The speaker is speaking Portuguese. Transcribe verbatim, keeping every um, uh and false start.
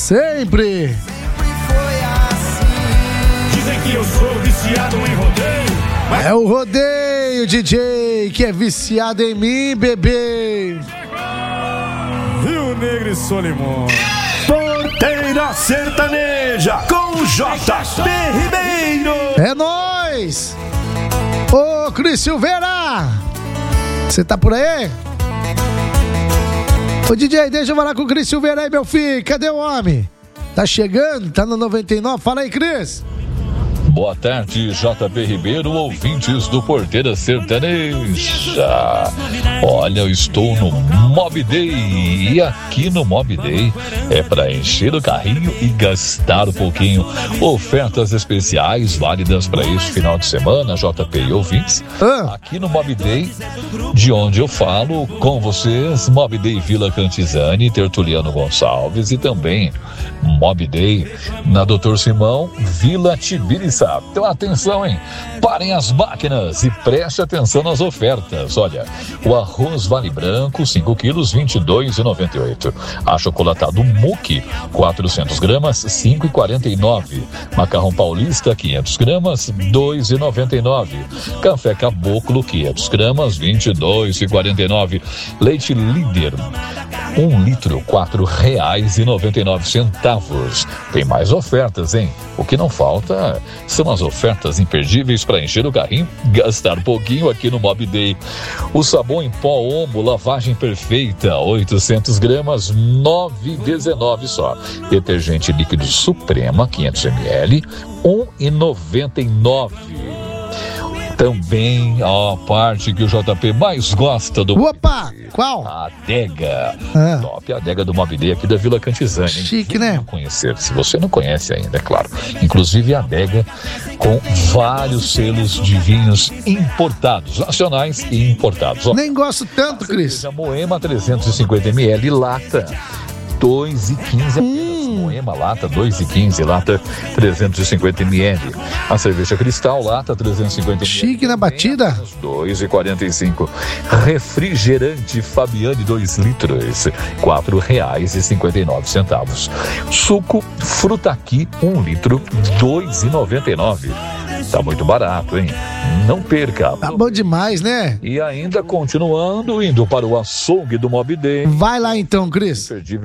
Sempre. Dizem que eu sou viciado em rodeio. Mas... É o rodeio, D J, que é viciado em mim, bebê. Rio Negro e Solimões. Porteira Sertaneja com J P Ribeiro. É nóis. Ô, Cris Silveira, você tá por aí? Ô, D J, deixa eu falar com o Cris Silveira aí, meu filho. Cadê o homem? Tá chegando? Tá no noventa e nove? Fala aí, Cris. Boa tarde, J P Ribeiro, ouvintes do Porteira Sertaneja. Olha, eu estou no Mob Day e aqui no Mob Day é para encher o carrinho e gastar um pouquinho. Ofertas especiais válidas para este final de semana, J P e ouvintes. Ah. Aqui no Mob Day, de onde eu falo com vocês, Mob Day Vila Cantizani, Tertuliano Gonçalves e também Mob Day na doutor Simão, Vila Tibiriçá. Então atenção, hein? Parem as máquinas e preste atenção nas ofertas. Olha, o arroz Vale Branco, cinco quilos, vinte e dois reais e noventa e oito centavos. Achocolatado Muque, quatrocentos gramas, cinco reais e quarenta e nove centavos. Macarrão Paulista, quinhentos gramas, dois reais e noventa e nove centavos. Café Caboclo, quinhentos gramas, vinte e dois reais e quarenta e nove centavos. Leite Líder, um litro, quatro reais e noventa e nove centavos. Tem mais ofertas, hein? O que não falta são as ofertas imperdíveis para encher o carrinho, gastar um pouquinho aqui no Mob Day. O sabão em pó Omo, lavagem perfeita, oitocentos gramas, nove reais e dezenove centavos só. Detergente líquido Suprema, quinhentos mililitros, um real e noventa e nove centavos. Também a parte que o J P mais gosta do... Opa, qual? A adega. Ah. Top, a adega do Mob Day aqui da Vila Cantizani. Chique, né? Não conhecer, se você não conhece ainda, é claro. Inclusive a adega com vários selos de vinhos importados, nacionais e importados. Ó, Nem gosto tanto, Cris. cerveja Moema, trezentos e cinquenta mililitros, lata, dois reais e quinze centavos apenas. Hum. Moema, lata, dois reais e quinze centavos, lata, trezentos e cinquenta mililitros. A cerveja Cristal, lata, trezentos e cinquenta mililitros. Chique na batida. dois reais e quarenta e cinco centavos. Refrigerante Fabiane, dois litros, quatro reais e cinquenta e nove centavos. Suco Frutaqui, um litro, dois reais e noventa e nove centavos. Tá muito barato, hein? Não perca. Tá bom demais, né? E ainda continuando, indo para o açougue do Mob Day. Vai lá então, Cris. Imperdível